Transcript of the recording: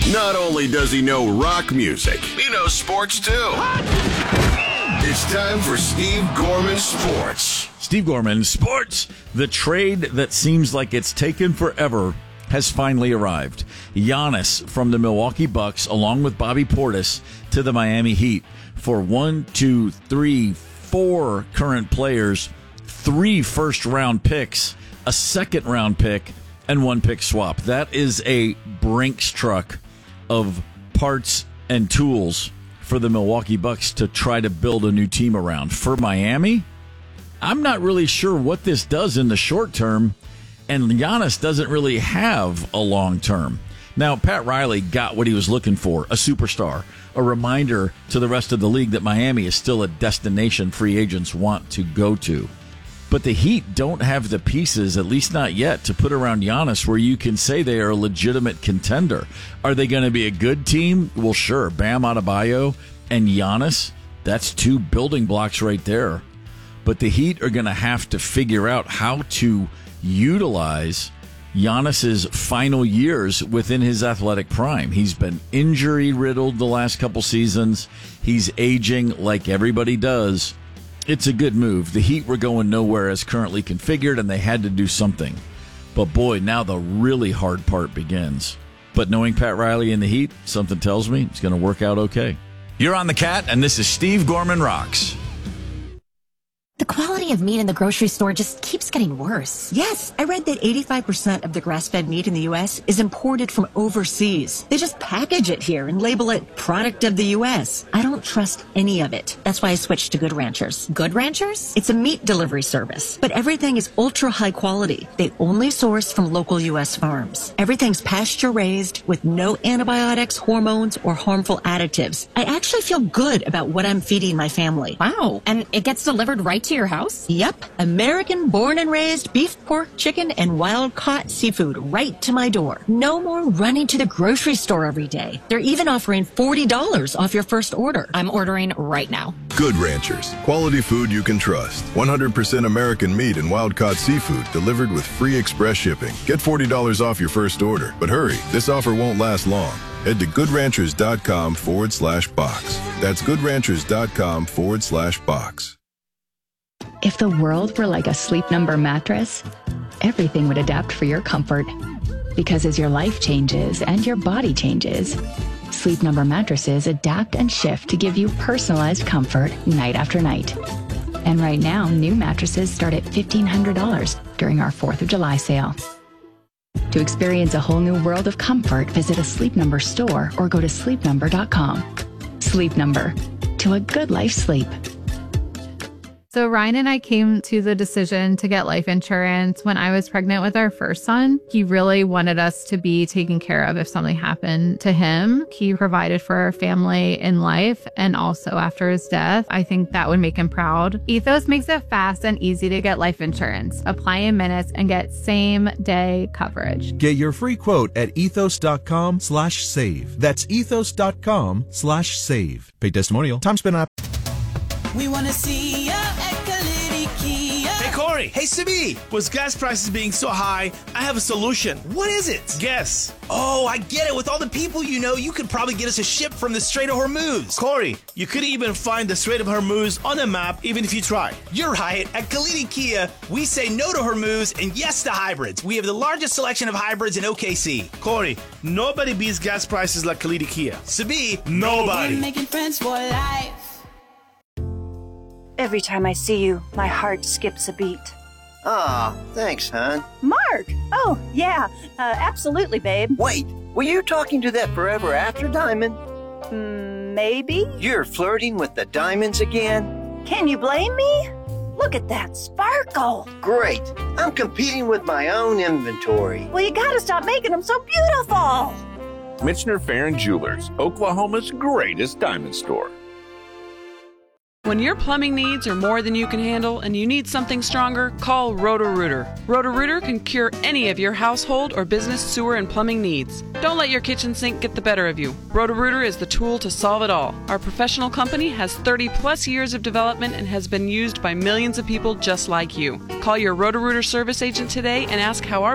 Not only does he know rock music, he knows sports too. It's time for Steve Gorman Sports. Steve Gorman Sports. The trade that seems like it's taken forever has finally arrived. Giannis from the Milwaukee Bucks, along with Bobby Portis, to the Miami Heat for 4 current players, 3 first-round picks, a second-round pick, and 1 pick swap. That is a Brinks truck of parts and tools for the Milwaukee Bucks to try to build a new team around. For Miami, I'm not really sure what this does in the short term, and Giannis doesn't really have a long term. Now, Pat Riley got what he was looking for, a superstar, a reminder to the rest of the league that Miami is still a destination free agents want to go to. But the Heat don't have the pieces, at least not yet, to put around Giannis where you can say they are a legitimate contender. Are they going to be a good team? Well, sure. Bam Adebayo and Giannis, that's 2 building blocks right there. But the Heat are going to have to figure out how to utilize Giannis's final years within his athletic prime. He's been injury-riddled the last couple seasons. He's aging like everybody does. It's a good move. The Heat were going nowhere as currently configured, and they had to do something. But boy, now the really hard part begins. But knowing Pat Riley and the Heat, something tells me it's going to work out okay. You're on The Cat, and this is Steve Gorman Rocks. The quality of meat in the grocery store just keeps getting worse. Yes, I read that 85% of the grass-fed meat in the U.S. is imported from overseas. They just package it here and label it product of the U.S. I don't trust any of it. That's why I switched to Good Ranchers. Good Ranchers? It's a meat delivery service, but everything is ultra high quality. They only source from local U.S. farms. Everything's pasture-raised with no antibiotics, hormones, or harmful additives. I actually feel good about what I'm feeding my family. Wow. And it gets delivered right to your house? Yep. American born and raised beef, pork, chicken, and wild-caught seafood right to my door. No more running to the grocery store every day. They're even offering $40 off your first order. I'm ordering right now. Good Ranchers. Quality food you can trust. 100% American meat and wild-caught seafood delivered with free express shipping. Get $40 off your first order. But hurry, this offer won't last long. Head to goodranchers.com/box. That's goodranchers.com/box. If the world were like a Sleep Number mattress, everything would adapt for your comfort. Because as your life changes and your body changes, Sleep Number mattresses adapt and shift to give you personalized comfort night after night. And right now, new mattresses start at $1,500 during our 4th of July sale. To experience a whole new world of comfort, visit a Sleep Number store or go to sleepnumber.com. Sleep Number. To a good life sleep. So Ryan and I came to the decision to get life insurance when I was pregnant with our first son. He really wanted us to be taken care of if something happened to him. He provided for our family in life and also after his death. I think that would make him proud. Ethos makes it fast and easy to get life insurance. Apply in minutes and get same-day coverage. Get your free quote at ethos.com/save. That's ethos.com/save. Paid testimonial. Time spent on. We want to see ya at Kalidi Kia. Hey, Corey. Hey, Sibi. With gas prices being so high, I have a solution. What is it? Guess. Oh, I get it. With all the people you know, you could probably get us a ship from the Strait of Hormuz. Corey, you could even find the Strait of Hormuz on a map, even if you try. You're right. At Kalidi Kia, we say no to Hormuz and yes to hybrids. We have the largest selection of hybrids in OKC. Corey, nobody beats gas prices like Kalidi Kia. Sibi, nobody. We're making friends for life. Every time I see you, my heart skips a beat. Aw, thanks, hon. Mark! Oh, yeah, absolutely, babe. Wait, were you talking to that forever after diamond? Maybe? You're flirting with the diamonds again? Can you blame me? Look at that sparkle. Great. I'm competing with my own inventory. Well, you gotta stop making them so beautiful. Michener Farron Jewelers, Oklahoma's greatest diamond store. When your plumbing needs are more than you can handle and you need something stronger, call Roto-Rooter. Roto-Rooter can cure any of your household or business sewer and plumbing needs. Don't let your kitchen sink get the better of you. Roto-Rooter is the tool to solve it all. Our professional company has 30-plus years of development and has been used by millions of people just like you. Call your Roto-Rooter service agent today and ask how our